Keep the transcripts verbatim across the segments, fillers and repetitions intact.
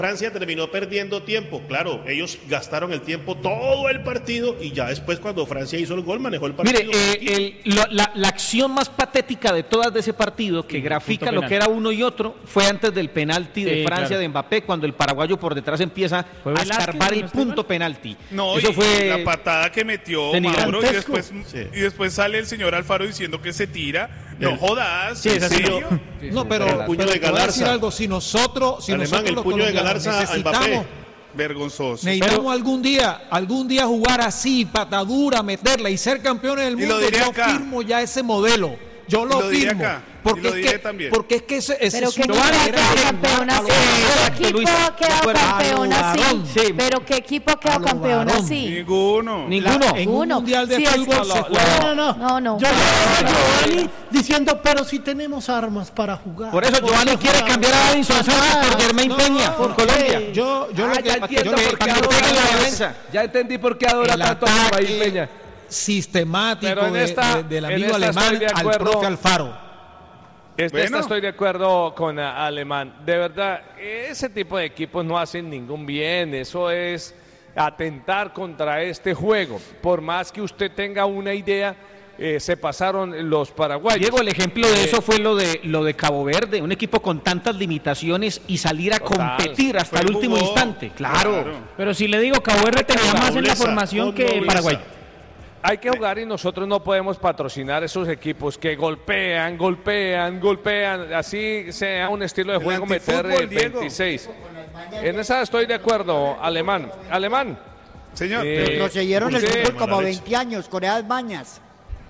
Francia terminó perdiendo tiempo, claro, ellos gastaron el tiempo todo el partido y ya después cuando Francia hizo el gol manejó el partido. Mire, eh, el, lo, la, la acción más patética de todas de ese partido, que grafica lo que era uno y otro, fue antes del penalti de Sí, Francia, claro. de Mbappé, cuando el paraguayo por detrás empieza ¿Fue a Velázquez, escarbar el no estoy punto mal? penalti. No, Eso y fue la patada que metió denigrantesco. Mauro y después, Sí. y después sale el señor Alfaro diciendo que se tira. No El- jodas, Sí, ¿en es así, serio? No, pero, El puño pero de te voy a decir Galarza. algo, si nosotros, si Alemán, nosotros el los puño de colombianos Galarza a necesitamos, Mbappé. Vergonzoso. necesitamos algún día, algún día jugar así, patadura, meterla y ser campeones del Y lo mundo, diré yo acá. firmo ya ese modelo. Yo lo, Y lo diré firmo. acá. Porque Y lo es diré que, también. porque es que ese, ese Pero es que un no manera queda de campeón jugar a así. lo ¿Qué varón. equipo Luisa, ha de quedado acuerdo. campeón A lo así? varón. Sí. Pero ¿qué equipo ha A quedado lo campeón varón. así? Ninguno. ninguno. La- en un Ninguno. mundial de Sí, es fútbol que- se No, juega. No, no, No, no. Yo No, no. Giovanni diciendo, pero si tenemos armas para jugar. Por eso Giovanni quiere jugar? cambiar a Davinson Sánchez por Germain No, Peña, por no, Colombia. Yo, yo Ah, lo ya que, entiendo yo por que- qué para que adora tengan la la defensa. Ya entendí por qué adora El tanto a Germain ataque Peña. sistemático Pero en de- esta- de- del en amigo esta estoy alemán de al acuerdo. profe Alfaro. Este, Bueno. esta estoy de acuerdo con a, Alemán. De verdad, ese tipo de equipos no hacen ningún bien. Eso es atentar contra este juego. Por más que usted tenga una idea, eh, se pasaron los paraguayos. Diego, el ejemplo de Eh, eso fue lo de lo de Cabo Verde, un equipo con tantas limitaciones y salir a Total. competir hasta Fue el último jugó. instante. Claro. Claro. Pero si le digo, Cabo Verde tenía más en la Nobleza, formación con que nobleza. Paraguay. Hay que jugar y nosotros no podemos patrocinar esos equipos que golpean, golpean, golpean. Así sea un estilo de El juego meter antifútbol, eh, Diego. veintiséis. En esa estoy de acuerdo, Alemán. Alemán. Señor, Eh, Retrocedieron el usted- fútbol como veinte años, Coreas Mañas.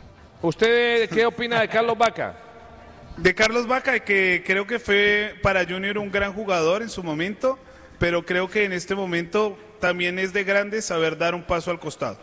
¿Usted qué opina de Carlos Vaca? de Carlos Vaca, que creo que fue para Junior un gran jugador en su momento, pero creo que en este momento también es de grande saber dar un paso al costado.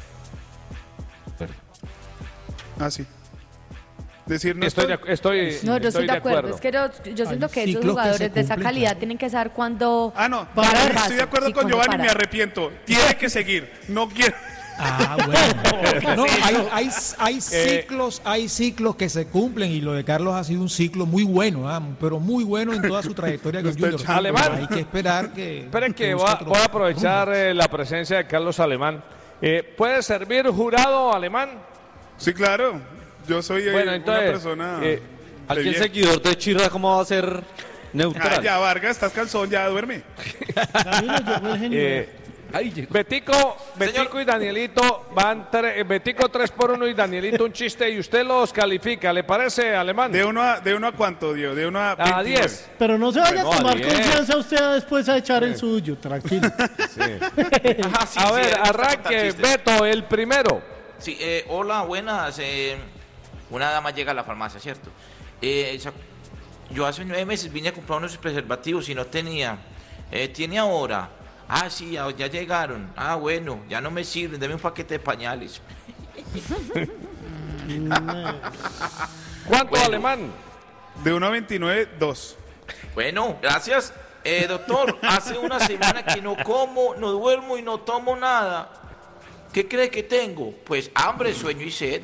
Ah, sí. Decir no Estoy, estoy. de, estoy, No, yo estoy estoy de acuerdo. Es que yo, yo siento que esos ciclos que jugadores se de esa cumplen, calidad claro. tienen que saber cuándo. Ah, no, parar el estoy de paso acuerdo y con cuándo Giovanni, me parar. arrepiento. Tiene que seguir, no quiero. Ah, bueno. No, hay, hay, hay ciclos, hay ciclos que se cumplen y lo de Carlos ha sido un ciclo muy bueno, ah, pero muy bueno en toda su trayectoria con Junior. echando. Alemán. Hay que esperar que. Esperen que busque voy a, otro voy a aprovechar rumbo. eh, la presencia de Carlos Alemán. Eh, ¿Puede servir jurado Alemán? Sí, claro. Yo soy eh, Bueno, una entonces, persona. eh, de ¿Alguien bien. seguidor de Chirra cómo va a ser neutral? Ah, ya, Vargas, estás calzón, ya duerme. Camilo, llegó el genio. Eh, Betico, Betico y Danielito van tre- eh, Betico tres por uno y Danielito un chiste y usted los califica, ¿le parece, Alemán? ¿De uno a, de uno a cuánto, Diego? De uno a A veintinueve. diez. Pero no se vaya No, a tomar bien. confianza usted a después a echar el suyo, tranquilo. Ajá, sí, A sí, ver, me gusta contar arranque, chistes. Beto, el primero. Sí, eh, hola, buenas. eh, una dama llega a la farmacia, ¿cierto? Eh, esa- yo hace nueve meses vine a comprar unos preservativos y no tenía. Eh, ¿Tiene ahora? Ah, sí, ah, ya llegaron. Ah, bueno, ya no me sirven. Deme un paquete de pañales. ¿Cuánto, Bueno. Alemán? De uno a veintinueve, dos. Bueno, gracias. Eh, doctor, hace una semana que no como, no duermo y no tomo nada. ¿Qué cree que tengo? Pues hambre, sueño y sed.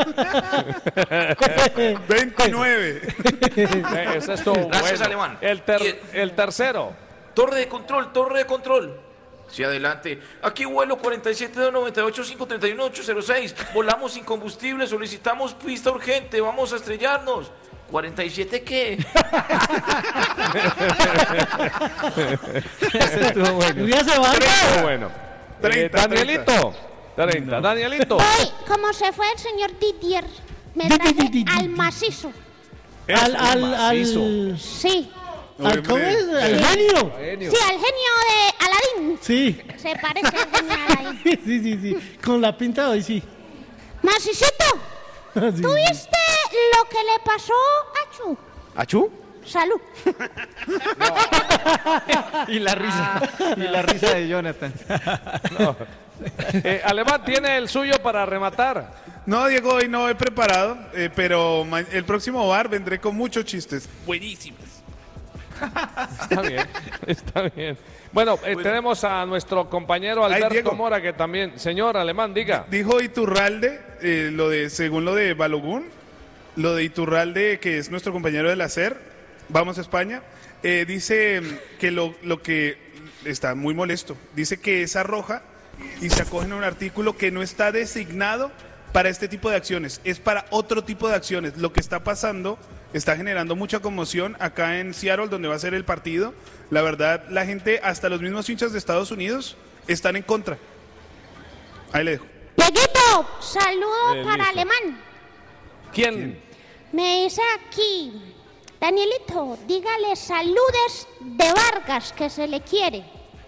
veintinueve. Eh, ese estuvo Gracias, bueno. Alemán. El, ter- Y el- el tercero. Torre de control, torre de control. Sí, adelante. Aquí vuelo cuarenta y siete dos noventa y ocho cinco treinta y uno ocho cero seis. Volamos sin combustible, solicitamos pista urgente, vamos a estrellarnos. ¿cuarenta y siete qué? Ese estuvo bueno. Ya se va. Estuvo bueno. Eh, treinta, Danielito. treinta. Danielito. Hoy, como se fue el señor Didier, me Di- traje di- di- di- al di- macizo. Al, al, macizo. al, Sí, al, ¿cómo es? Al genio. sí, al genio de Aladín. Sí. Se parece al genio de Aladín. Sí, sí, sí. Con la pinta de hoy, sí. Macicito, Sí. ¿tú viste lo que le pasó a Chu? ¿Achú? Salud. Y la risa, y la risa de Jonathan. Eh, Alemán tiene el suyo para rematar. No, Diego, hoy no he preparado, eh, pero ma- el próximo bar vendré con muchos chistes. Buenísimos. Está bien, está bien. Bueno, eh, tenemos a nuestro compañero Ay, Alberto Diego. Mora, que también, señor Alemán, diga. Dijo Iturralde, eh, lo de, según lo de Balogun, lo de Iturralde, que es nuestro compañero del hacer, Vamos a España. Eh, dice que lo, lo que está muy molesto. Dice que es roja y se acoge en un artículo que no está designado para este tipo de acciones, es para otro tipo de acciones. Lo que está pasando está generando mucha conmoción acá en Seattle, donde va a ser el partido. La verdad, la gente, hasta los mismos hinchas de Estados Unidos, están en contra. Ahí le dejo. Dieguito, saludo Eh, para listo. Alemán. ¿Quién? Me dice aquí, Danielito, dígale saludes de Vargas, que se le quiere.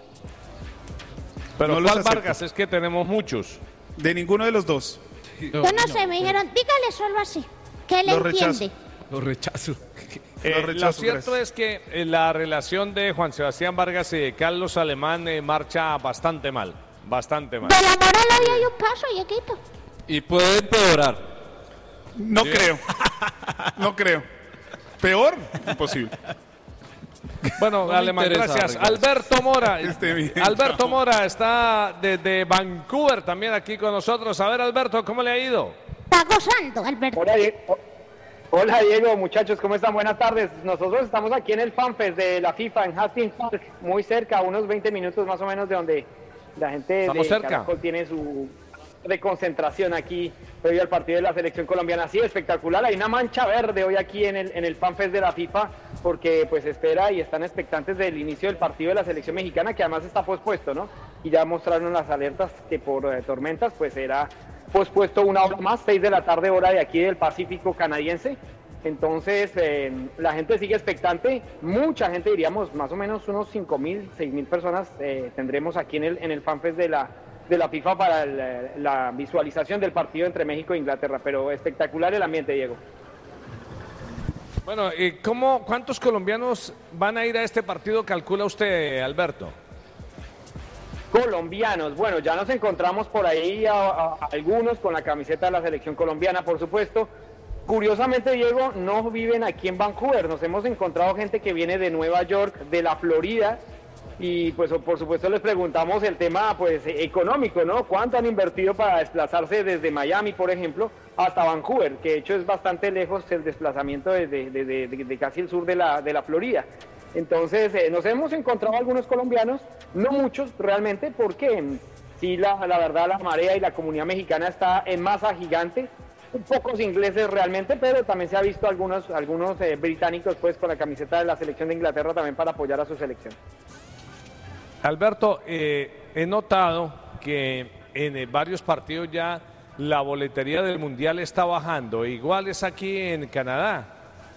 Pero No los ¿cuál acepto. Vargas? Es que tenemos muchos. De ninguno de los dos. Yo no sé, me dijeron, dígale solo así, que le Lo rechazo. entiende. Lo rechazo. Eh, Lo lo rechazo, cierto gracias. es que eh, la relación de Juan Sebastián Vargas y de Carlos Alemán eh, marcha bastante mal, bastante mal. Del amor al odio hay un paso, Dieguito. Y puede empeorar. No creo. No creo. Peor, imposible. Bueno, No me Alemán, interesa, gracias. Vargas. Alberto Mora. Esté bien, Alberto chao. Mora está desde Vancouver también aquí con nosotros. A ver, Alberto, ¿cómo le ha ido? Está gozando, Alberto. Hola, Diego. Hola Diego, muchachos, ¿cómo están? Buenas tardes. Nosotros estamos aquí en el FanFest de la FIFA en Hastings Park, muy cerca, a unos veinte minutos más o menos de donde la gente Estamos de cerca. Caracol tiene su de concentración aquí previo al partido de la selección colombiana. Sí, espectacular. Hay una mancha verde hoy aquí en el, en el FanFest de la FIFA porque pues espera y están expectantes del inicio del partido de la selección mexicana, que además está pospuesto, ¿no? Y ya mostraron las alertas que por eh, tormentas pues será pospuesto una hora más, seis de la tarde hora de aquí del Pacífico canadiense. Entonces eh, la gente sigue expectante, mucha gente, diríamos más o menos unos cinco mil, seis mil personas eh, tendremos aquí en el, en el FanFest de la, de la FIFA para el, la visualización del partido entre México e Inglaterra, pero espectacular el ambiente, Diego. Bueno, ¿y cómo, cuántos colombianos van a ir a este partido, calcula usted, Alberto? Colombianos, bueno, ya nos encontramos por ahí a, a- a algunos con la camiseta de la selección colombiana, por supuesto. Curiosamente, Diego, no viven aquí en Vancouver, nos hemos encontrado gente que viene de Nueva York, de la Florida, y pues por supuesto les preguntamos el tema pues económico, ¿no? ¿Cuánto han invertido para desplazarse desde Miami, por ejemplo, hasta Vancouver? Que de hecho es bastante lejos el desplazamiento desde, desde- de, de casi el sur de la, de la Florida. Entonces, eh, nos hemos encontrado algunos colombianos, no muchos realmente, porque mm, sí, la, la verdad, la marea y la comunidad mexicana está en masa gigante, un pocos ingleses realmente, pero también se ha visto algunos, algunos eh, británicos pues con la camiseta de la selección de Inglaterra también para apoyar a su selección. Alberto, eh, he notado que en eh, varios partidos ya la boletería del Mundial está bajando. Igual es aquí en Canadá.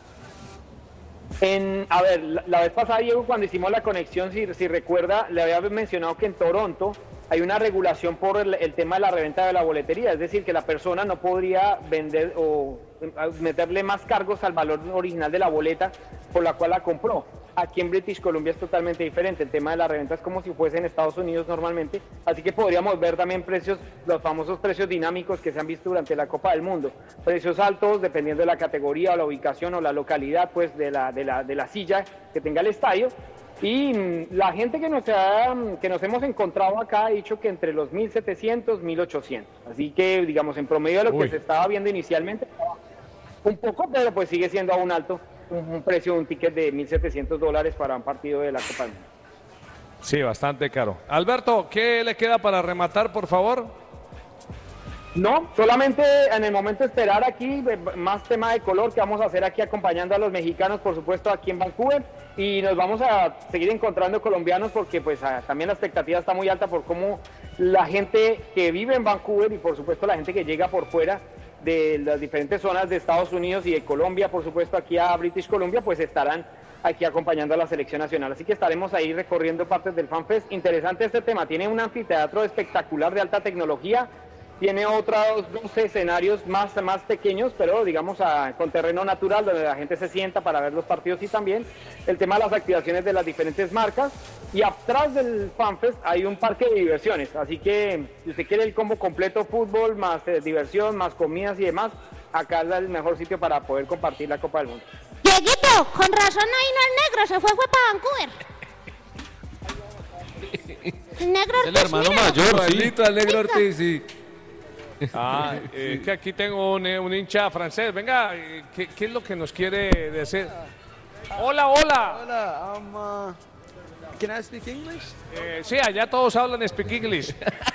En, a ver, la, la vez pasada, Diego, cuando hicimos la conexión, si, si recuerda, le había mencionado que en Toronto hay una regulación por el, el tema de la reventa de la boletería, es decir, que la persona no podría vender o eh, meterle más cargos al valor original de la boleta por la cual la compró. Aquí en British Columbia es totalmente diferente, el tema de la reventa es como si fuese en Estados Unidos normalmente, así que podríamos ver también precios, los famosos precios dinámicos que se han visto durante la Copa del Mundo, precios altos dependiendo de la categoría o la ubicación o la localidad pues de la, de la, de la silla que tenga el estadio. Y mm, la gente que nos, ha, que nos hemos encontrado acá ha dicho que entre los mil setecientos, mil ochocientos. Así que, digamos, en promedio de lo Uy. que se estaba viendo inicialmente, un poco, pero pues sigue siendo aún alto un, un precio de un ticket de mil setecientos dólares para un partido de la Copa del Mundo. Sí, bastante caro. Alberto, ¿qué le queda para rematar, por favor? No, solamente en el momento de esperar aquí, eh, más tema de color que vamos a hacer aquí acompañando a los mexicanos, por supuesto, aquí en Vancouver, y nos vamos a seguir encontrando colombianos porque pues a- también la expectativa está muy alta por cómo la gente que vive en Vancouver y por supuesto la gente que llega por fuera de las diferentes zonas de Estados Unidos y de Colombia, por supuesto, aquí a British Columbia, pues estarán aquí acompañando a la selección nacional. Así que estaremos ahí recorriendo partes del FanFest. Interesante este tema, tiene un anfiteatro espectacular de alta tecnología, tiene otros dos escenarios más, más pequeños, pero digamos a- con terreno natural, donde la gente se sienta para ver los partidos y también el tema de las activaciones de las diferentes marcas. Y atrás del FanFest hay un parque de diversiones, así que si usted quiere el combo completo, fútbol, más eh, diversión, más comidas y demás, acá es el mejor sitio para poder compartir la Copa del Mundo. Dieguito, con razón ahí no el negro, se fue, fue para Vancouver. El negro El Ortiz, hermano míralo. mayor, sí. Igualito al negro Ortiz, sí. Ah, eh, es que aquí tengo un, eh, un hincha francés. Venga, eh, ¿qué, qué es lo que nos quiere decir? Hola, hola. Hola, um, uh, can I speak English? Eh, sí, allá todos hablan speak English.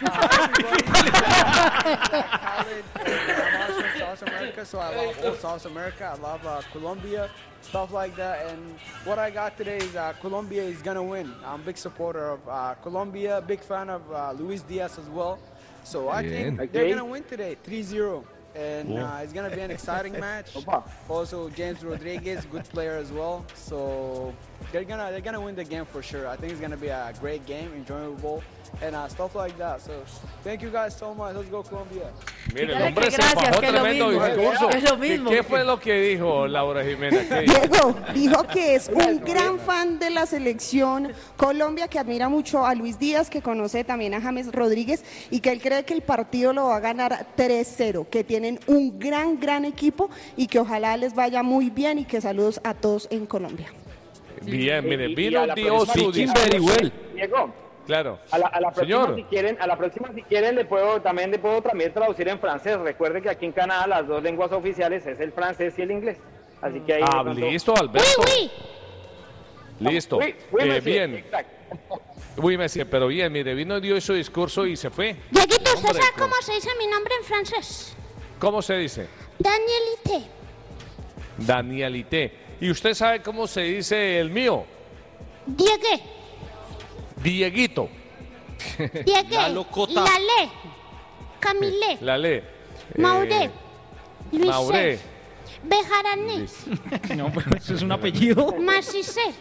South America, so I love all South America. I love uh, Colombia, stuff like that. And what I got today is uh, Colombia is gonna win. I'm a big supporter of uh, Colombia, big fan of uh, Luis Diaz as well. So I Bien. think they're gonna win today, three zero. And Cool. uh, it's gonna be an exciting match. Also, James Rodriguez, good player as well. So they're gonna they're gonna win the game for sure. I think it's gonna be a great game, enjoyable, and uh, stuff like that. So thank you guys so much. Let's go Colombia. Mire, el hombre se bajó tremendo discurso. ¿Qué, ¿Qué fue lo que dijo Laura Jiménez? ¿Qué dijo? Diego dijo que es un gran fan de la selección Colombia, que admira mucho a Luis Díaz, que conoce también a James Rodríguez y que él cree que el partido lo va a ganar tres cero, que tienen un gran, gran equipo y que ojalá les vaya muy bien y que saludos a todos en Colombia. Bien, mire, Y- y vino a la Dios próxima- su discurso. Diego, Claro. a la, a la próxima Señor. si quieren, a la próxima si quieren le puedo también le puedo también traducir en francés. Recuerde que aquí en Canadá las dos lenguas oficiales es el francés y el inglés. Así que ahí Ah, de pronto- listo, Alberto. Listo. Oui, oui, Eh, monsieur, bien. exacto. Uy, Messi, pero bien, mire, vino dio su discurso y se fue. Dieguito, ¿usted Hombre, sabe cómo se dice mi nombre en francés? ¿Cómo se dice? Danielite. Danielite. ¿Y usted sabe cómo se dice el mío? Diegue. Dieguito. Diegue. Lalo Cota. Lale. Camille. La ley. Mauré. Luis. Mauré. Bejarané. No, pero eso es un apellido. Macicé.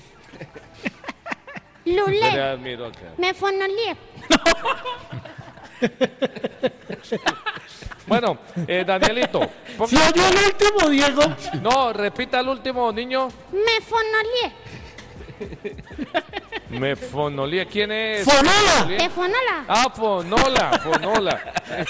Lulé. Le admiro acá. Me fonolié. Bueno, eh, Danielito. ponga- ¿Sí oyó el último, Diego? No, repita el último, niño. Me fonolié. Me fonolía. ¿Quién es? Fonola. De fonola. Ah, Fonola, Fonola.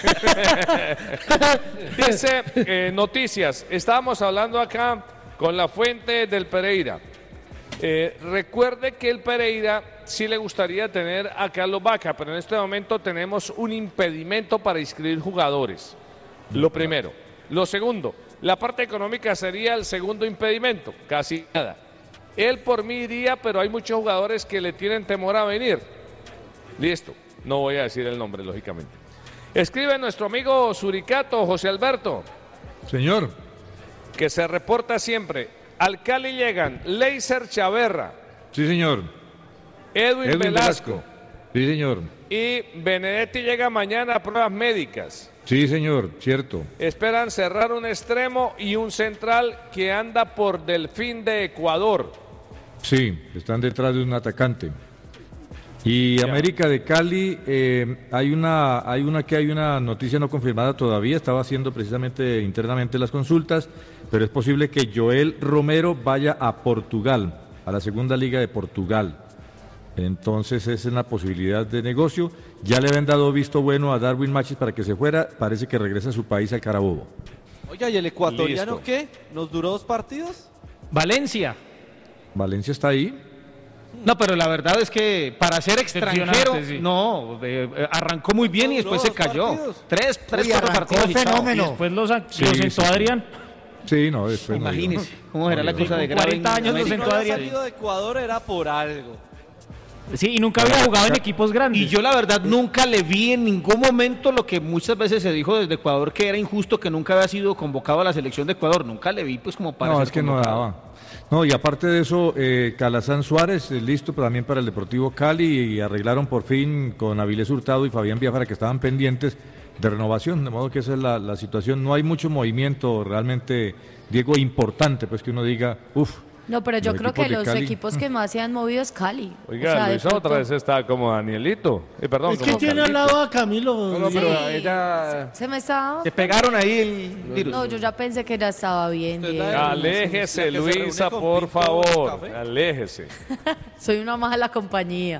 Dice, eh, noticias. Estábamos hablando acá con la fuente del Pereira. Eh, recuerde que el Pereira sí le gustaría tener a Carlos Vaca, pero en este momento tenemos un impedimento para inscribir jugadores. Lo primero. Lo segundo, la parte económica sería el segundo impedimento. Casi nada. Él por mí iría, pero hay muchos jugadores que le tienen temor a venir. Listo. No voy a decir el nombre, lógicamente. Escribe nuestro amigo Suricato, José Alberto. Señor. Que se reporta siempre. Al Cali llegan Leiser Chaverra, Sí, señor. Edwin, Edwin Velasco, Velasco. Sí, señor. y Benedetti llega mañana a pruebas médicas. Sí, señor, cierto. Esperan cerrar un extremo y un central que anda por Delfín de Ecuador. Sí, están detrás de un atacante. Y América de Cali, eh, hay una, hay una que hay una noticia no confirmada todavía, estaba haciendo precisamente internamente las consultas, pero es posible que Joel Romero vaya a Portugal, a la segunda liga de Portugal. Entonces esa es una posibilidad de negocio. Ya le habían dado visto bueno a Darwin Machis para que se fuera, parece que regresa a su país, al Carabobo. Oiga, ¿y el ecuatoriano Listo. qué? ¿Nos duró dos partidos? Valencia. Valencia está ahí. No, pero la verdad es que para ser extranjero, Decepcionante, sí. no, eh, eh, arrancó muy bien y después se cayó. Tres, tres, Uy, cuatro arrancó partidos. y chao. fenómeno. Y después los- Sí, lo sí, sentó sí. Adrián. Sí, no, después no Imagínese dio. cómo era No la dio. cosa de Con grave. cuarenta en años lo América. sentó Si no había Adrián. salido de Ecuador era por algo. Sí, y nunca había jugado en equipos grandes. Y yo la verdad nunca le vi en ningún momento lo que muchas veces se dijo desde Ecuador, que era injusto que nunca había sido convocado a la selección de Ecuador. Nunca le vi pues como para No, ser es que no convocado. daba. No, y aparte de eso, eh, Calazán Suárez, eh, listo también para el Deportivo Cali, y arreglaron por fin con Avilés Hurtado y Fabián Biafara, que estaban pendientes de renovación, de modo que esa es la, la situación. No hay mucho movimiento realmente, Diego, importante, pues que uno diga, uff. No, pero yo Los creo que equipos de los Cali. equipos que más se han movido es Cali. Oiga, O sea, de Luisa pronto- otra vez está como Danielito. Eh, perdón, Es que como tiene al Carlito. lado a Camilo. No, no, pero Sí. ella... Se me estaba... Se pegaron ahí el virus. No, yo ya pensé que ya estaba bien. Diego. Aléjese, La que se reúne Luisa, con por Pinto en favor. café. Aléjese. Soy una mala compañía.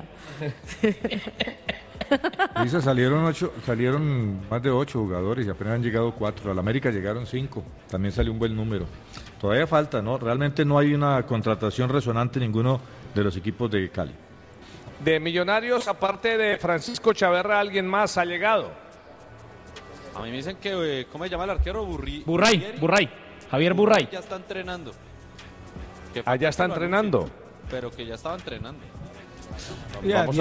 Luisa, salieron ocho, salieron más de ocho jugadores y apenas han llegado cuatro. Al América llegaron cinco. También salió un buen número. Todavía falta, ¿no? Realmente no hay una contratación resonante en ninguno de los equipos de Cali. De Millonarios, aparte de Francisco Chaverra, ¿alguien más ha llegado? A mí me dicen que, eh, ¿cómo se llama el arquero? Burri, Burray, Burrieri. Burray. Javier Burray. Ya está entrenando. Que Allá está lo entrenando. anuncie, pero que ya estaba entrenando. Ya, Vamos